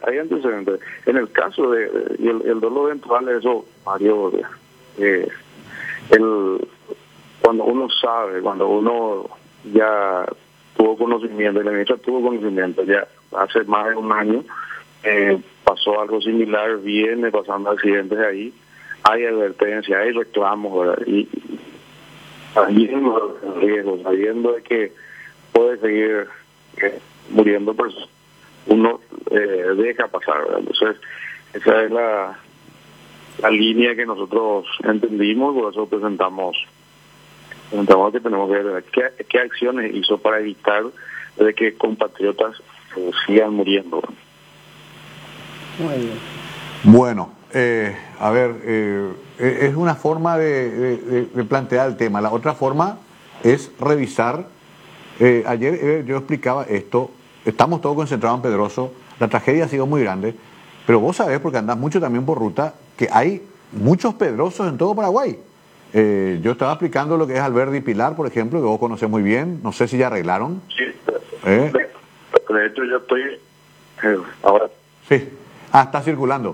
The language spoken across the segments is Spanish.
hay antecedentes. En el caso y el dolo eventual, eso, Mario, cuando uno sabe, cuando uno ya tuvo conocimiento, y la ministra tuvo conocimiento, ya hace más de un año, pasó algo similar, viene pasando accidentes ahí, hay advertencia, hay reclamos, ¿verdad? Y sabiendo el riesgo, sabiendo de que puede seguir muriendo personas, uno deja pasar, ¿verdad? Entonces, esa es la línea que nosotros entendimos, por eso presentamos que tenemos que ver qué acciones hizo para evitar de que compatriotas sigan muriendo. Muy bien. Bueno, a ver, es una forma de plantear el tema. La otra forma es revisar. Ayer yo explicaba esto, estamos todos concentrados en Pedroso, la tragedia ha sido muy grande, pero vos sabés, porque andás mucho también por ruta, que hay muchos Pedrosos en todo Paraguay. Yo estaba explicando lo que es Alberdi y Pilar, por ejemplo, que vos conocés muy bien, no sé si ya arreglaron. Sí, de hecho yo estoy ahora. Sí, está circulando.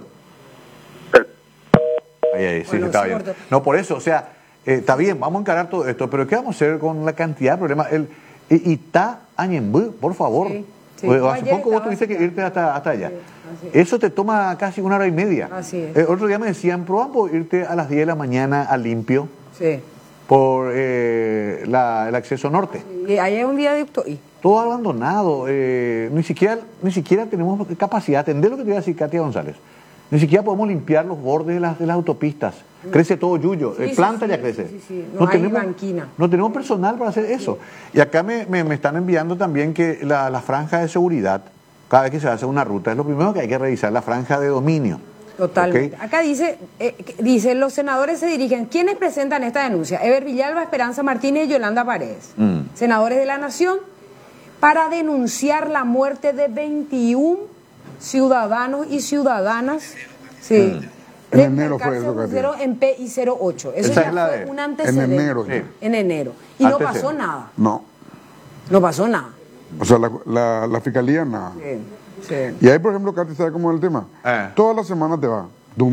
Ahí, sí, Bueno, está sí, bien. corto. No, por eso, o sea, está bien, vamos a encarar todo esto, pero ¿qué vamos a hacer con la cantidad de problemas? Ita Añembú, por favor. Sí, sí. Pues, No, hace ayer poco vos estaba tuviste que irte hasta allá. Sí, Eso te toma casi 1 hora y media. Así es. Otro día me decían, probá por irte a las 10 de la mañana a Limpio Sí. por el acceso norte. Y ahí hay un viaducto y Todo abandonado, ni siquiera tenemos capacidad. Atendé lo que te iba a decir Katia González. Ni siquiera podemos limpiar los bordes de las autopistas. Crece todo yuyo, Sí, planta sí, ya sí, crece. sí. No hay banquina. No tenemos personal para hacer eso. Y acá me están enviando también que la franja de seguridad, cada vez que se hace una ruta, es lo primero que hay que revisar, la franja de dominio. totalmente. ¿Ok? Acá dice, los senadores se dirigen. ¿Quiénes presentan esta denuncia? Eber Villalba, Esperanza Martínez y Yolanda Paredes. Senadores de la Nación, para denunciar la muerte de 21 ciudadanos y ciudadanas. Sí. En enero fue eso, Katia. En PI 08. Eso Esa ya es la fue de- un antecedente. En enero. Sí. En enero. Y no Antecedente. pasó nada. No. No pasó nada. O sea, la fiscalía nada. Sí. Y ahí, por ejemplo, Katy, ¿sabe cómo es el tema? Toda la semana te va. Dum,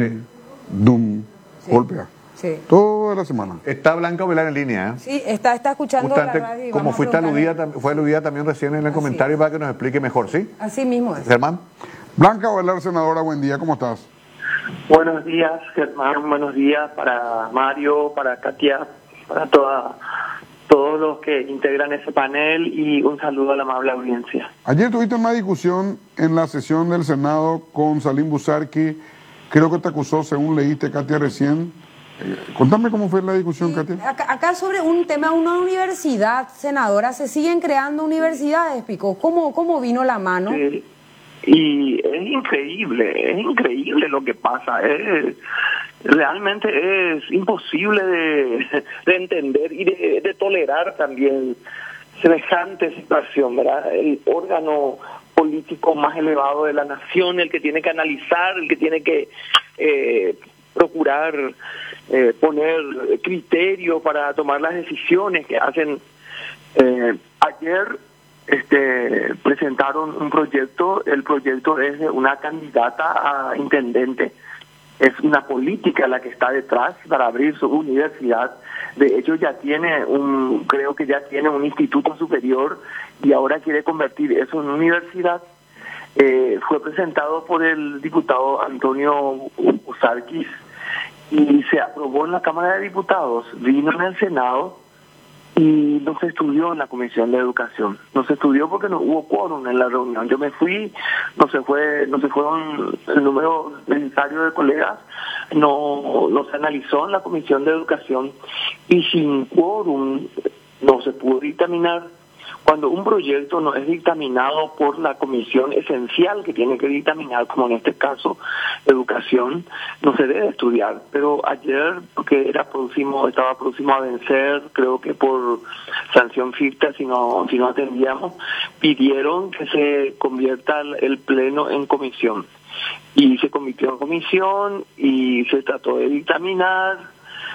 golpea. Sí. Toda la semana. Está Blanca Velar en línea, ¿eh? Sí, está escuchando Justamente, la radio. Y como vamos a fuiste preguntarle. fue aludida también recién en el comentario para que nos explique mejor, ¿sí? Así mismo es. Germán. Blanca Velar, senadora, buen día, ¿cómo estás? Buenos días, Germán. Buenos días para Mario, para Katia, para todos los que integran ese panel y un saludo a la amable audiencia. Ayer tuviste una discusión en la sesión del Senado con Salim Busarqui. Creo que te acusó, según leíste, Katia, recién. Contame cómo fue la discusión, Katia. Acá sobre un tema, una universidad, senadora, se siguen creando universidades, Pico. ¿Cómo vino la mano? Sí. Y es increíble lo que pasa. Realmente es imposible de entender y de tolerar también semejante situación, ¿verdad? El órgano político más elevado de la nación, el que tiene que analizar, el que tiene que procurar poner criterio para tomar las decisiones que hacen. Ayer presentaron un proyecto. El proyecto es de una candidata a intendente. Es una política la que está detrás para abrir su universidad. De hecho, creo que ya tiene un instituto superior y ahora quiere convertir eso en universidad. Fue presentado por el diputado Antonio Busarquis y se aprobó en la Cámara de Diputados, vino en el Senado y no se estudió en la Comisión de Educación. No se estudió porque no hubo quórum en la reunión. Yo me fui, no se fueron el número necesario de colegas, no se analizó en la Comisión de Educación y sin quórum no se pudo dictaminar. Cuando un proyecto no es dictaminado por la comisión esencial que tiene que dictaminar, como en este caso educación, no se debe estudiar. Pero ayer, porque estaba próximo a vencer, creo que por sanción ficta, si no atendíamos, pidieron que se convierta el pleno en comisión. Y se convirtió en comisión y se trató de dictaminar.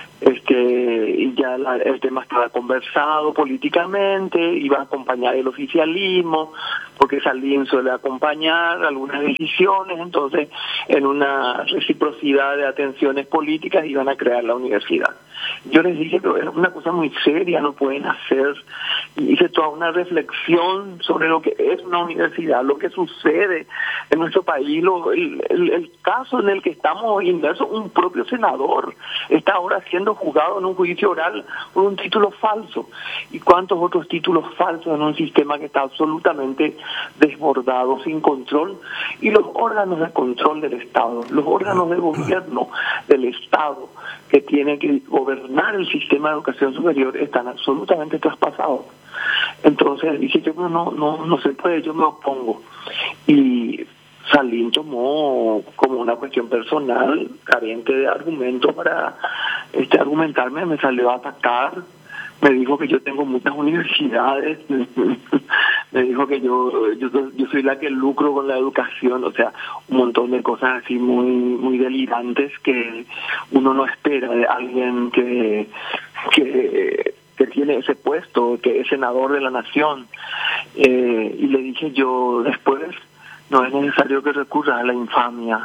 Y ya el tema estaba conversado políticamente, iba a acompañar el oficialismo, porque Salim suele acompañar algunas decisiones, entonces en una reciprocidad de atenciones políticas iban a crear la universidad. Yo les dije que es una cosa muy seria, no pueden hacer, y hice toda una reflexión sobre lo que es una universidad, lo que sucede en nuestro país, el caso en el que estamos inmersos. Un propio senador está ahora siendo juzgado en un juicio oral por un título falso, y cuántos otros títulos falsos en un sistema que está absolutamente desbordado, sin control, y los órganos de control del Estado, los órganos de gobierno del Estado que tienen que gobernar el sistema de educación superior están absolutamente traspasados. Entonces dije yo, no se puede, yo me opongo. Y Salim tomó como una cuestión personal, carente de argumentos para argumentarme, me salió a atacar. Me dijo que yo tengo muchas universidades, me dijo que yo soy la que lucro con la educación, o sea, un montón de cosas así muy delirantes que uno no espera de alguien que tiene ese puesto, que es senador de la nación. Y le dije yo después, no es necesario que recurras a la infamia.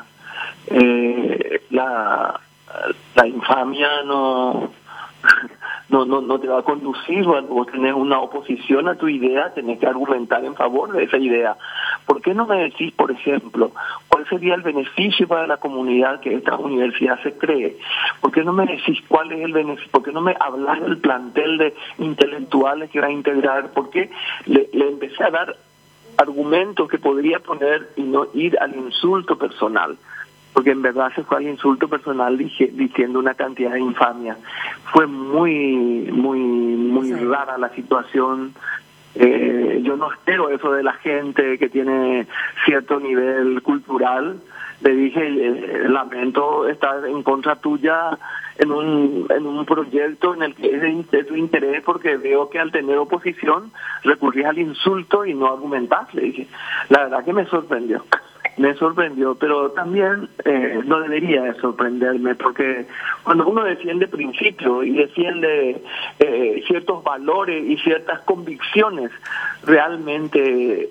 La infamia no te va a conducir. Vos tenés una oposición a tu idea, tenés que argumentar en favor de esa idea. ¿Por qué no me decís, por ejemplo, cuál sería el beneficio para la comunidad que esta universidad se cree? ¿Por qué no me decís cuál es el beneficio? ¿Por qué no me hablas del plantel de intelectuales que va a integrar? ¿Por qué le empecé a dar argumentos que podría poner y no ir al insulto personal? Porque en verdad se fue al insulto personal diciendo una cantidad de infamia. Fue muy rara la situación. Yo no espero eso de la gente que tiene cierto nivel cultural. Le dije, lamento estar en contra tuya en un proyecto en el que es de tu interés, porque veo que al tener oposición recurrís al insulto y no argumentás. Le dije, la verdad que me sorprendió, pero también no debería de sorprenderme, porque cuando uno defiende principios y defiende ciertos valores y ciertas convicciones, realmente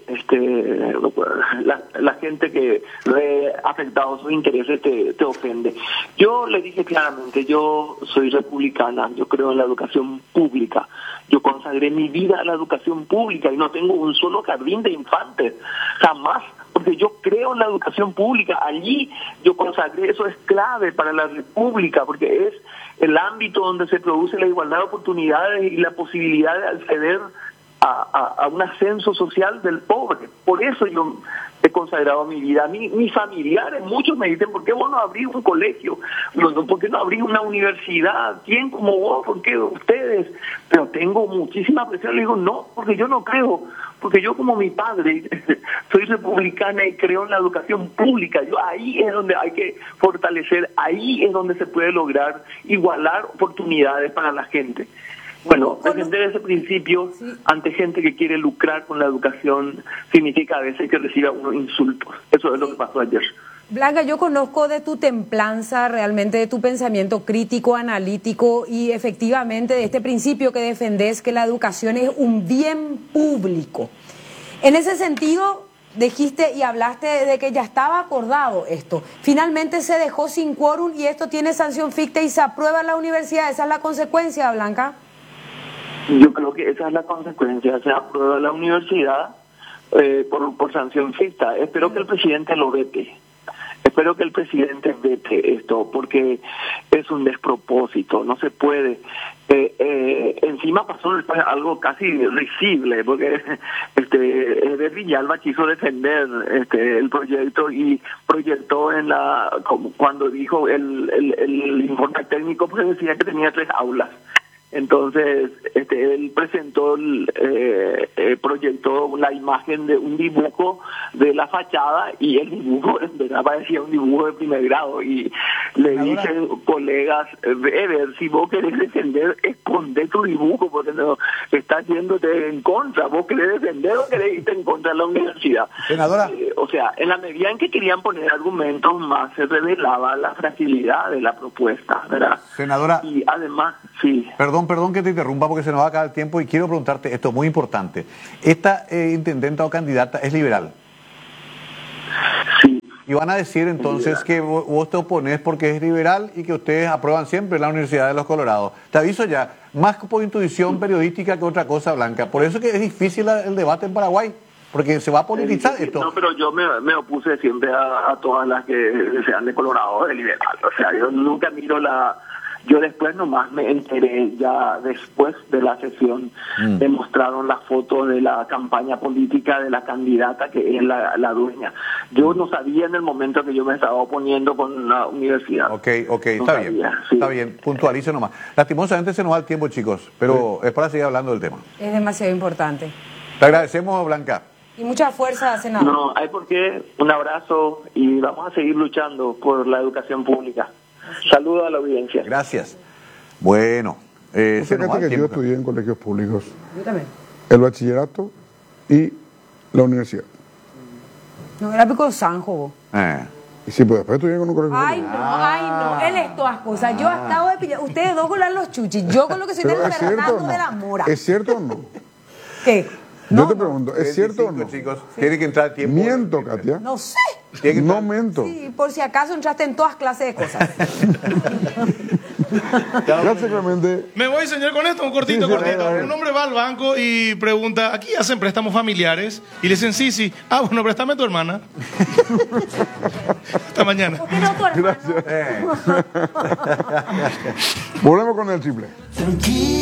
la gente que ve afectado sus intereses te ofende. Yo le dije claramente, yo soy republicana, yo creo en la educación pública, yo consagré mi vida a la educación pública y no tengo un solo jardín de infantes, jamás, porque yo creo en la educación pública. Allí yo consagré, eso es clave para la república, porque es el ámbito donde se produce la igualdad de oportunidades y la posibilidad de acceder a un ascenso social del pobre. Por eso yo he consagrado mi vida. Mis familiares, muchos me dicen, ¿por qué vos no abrís un colegio? ¿Por qué no abrís una universidad? ¿Quién como vos? ¿Por qué ustedes? Pero tengo muchísima presión. Le digo, no, porque yo no creo. Porque yo, como mi padre, soy republicana y creo en la educación pública. Ahí es donde hay que fortalecer, ahí es donde se puede lograr igualar oportunidades para la gente. Bueno, defender ese principio ante gente que quiere lucrar con la educación significa a veces que reciba unos insultos. Eso es lo que pasó ayer. Blanca, yo conozco de tu templanza, realmente de tu pensamiento crítico, analítico y efectivamente de este principio que defendés, que la educación es un bien público. En ese sentido, dijiste y hablaste de que ya estaba acordado esto. Finalmente se dejó sin quórum y esto tiene sanción ficta y se aprueba en la universidad. ¿Esa es la consecuencia, Blanca? Yo creo que esa es la consecuencia. Se aprueba la universidad por sanción ficta. Espero que el presidente lo vete. Espero que el presidente vete esto, porque es un despropósito, no se puede. Encima pasó algo casi risible, porque Eber Villalba quiso defender el proyecto y proyectó cuando dijo el informe técnico, pues decía que tenía 3 aulas. Entonces, él presentó, proyectó la imagen de un dibujo de la fachada y el dibujo en verdad parecía un dibujo de primer grado. Y le dicen colegas, Eber, si vos querés defender, escondé tu dibujo porque no estás yéndote en contra. ¿Vos querés defender o querés irte en contra de la universidad? Senadora. O sea, en la medida en que querían poner argumentos más, se revelaba la fragilidad de la propuesta, ¿verdad? Senadora. Y además, sí. Perdón perdón que te interrumpa porque se nos va a acabar el tiempo y quiero preguntarte esto, muy importante. ¿Esta intendenta o candidata es liberal? Sí. Y van a decir entonces que vos te oponés porque es liberal y que ustedes aprueban siempre la Universidad de los Colorados. Te aviso ya, más por intuición periodística que otra cosa, Blanca. Por eso que es difícil el debate en Paraguay, porque se va a politizar esto. No, pero yo me opuse siempre a todas las que sean de Colorado, de liberal. O sea, yo nunca miro la... Yo después nomás me enteré, ya después de la sesión, me mostraron las fotos de la campaña política de la candidata que es la dueña. Yo no sabía en el momento que yo me estaba oponiendo con la universidad. Ok, no está sabía, bien, sí. está bien, puntualice nomás. Lastimosamente se nos va el tiempo, chicos, pero es para seguir hablando del tema. Es demasiado importante. Te agradecemos, Blanca. Y mucha fuerza, senador. No, hay por qué. Un abrazo y vamos a seguir luchando por la educación pública. Saludos a la audiencia. Gracias. Bueno, se nos va el Fíjate que yo tiempo. estudié en colegios públicos, Yo también. el bachillerato y la universidad. No, era pico Sanjo, vos. Y sí, pues después estudié con un colegio Ay, público. no, ay, no. Él es todas cosas. Yo acabo de pillar. Ustedes dos con los chuchis. Yo con lo que soy del Pero ¿es cierto o Fernando no? de la Mora. ¿Es cierto o no? ¿Qué? Yo te pregunto, ¿es cierto o 25, no? chicos, tiene que entrar tiempo. Miento, Katia. No sé. Tiene que No entrar- miento. Sí, por si acaso entraste en todas clases de cosas. Gracias, Clemente. Me voy, señor, con esto, un cortito, Sí, sí, cortito. a ver. Un hombre va al banco y pregunta, ¿aquí hacen préstamos familiares? Y le dicen, sí. Ah, bueno, préstame a tu hermana. Hasta mañana. ¿Por qué no tu hermano? Volvemos con el triple. Tranquilo.